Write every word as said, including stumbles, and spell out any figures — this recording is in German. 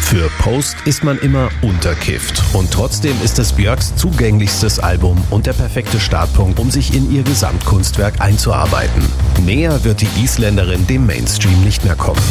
Für Post ist man immer unterkifft und trotzdem ist es Björks zugänglichstes Album und der perfekte Startpunkt, um sich in ihr Gesamtkunstwerk einzuarbeiten. Näher wird die Isländerin dem Mainstream nicht mehr kommen.